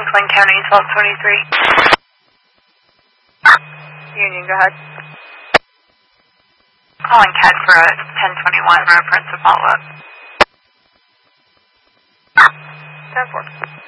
Franklin County, 1223. Union, go ahead. Calling CAD for a 1021 reference to follow up. 10-4.